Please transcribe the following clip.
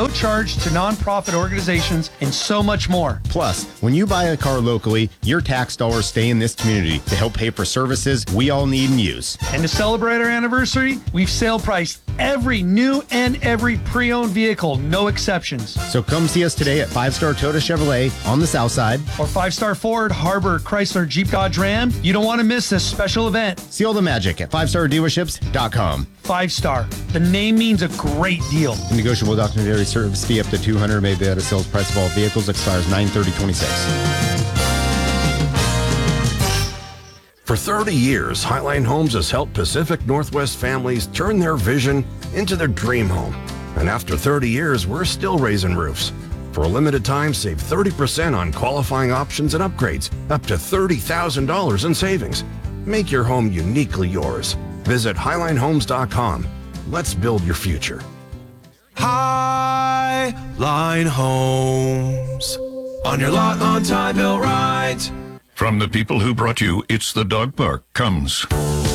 no charge to nonprofit organizations, and so much more. Plus, when you buy a car locally, your tax dollars stay in this community to help pay for services we all need and use. And to celebrate our anniversary, we've sale priced every new and every pre-owned vehicle, no exceptions. So come see us today at 5 Star Toyota Chevrolet on the south side. Or 5 Star Ford, Harbor, Chrysler, Jeep, Dodge, Ram. You don't want to miss this special event. See all the magic at 5stardealerships.com. 5 Star. The name means a great deal. Negotiable documentary service fee up to $200 may be at a sales price of all vehicles. Expires 9/30/26. For 30 years, Highline Homes has helped Pacific Northwest families turn their vision into their dream home. And after 30 years, we're still raising roofs. For a limited time, save 30% on qualifying options and upgrades, up to $30,000 in savings. Make your home uniquely yours. Visit HighlineHomes.com. Let's build your future. Highline Homes. On your lot, on time, built right. From the people who brought you It's the Dog Park comes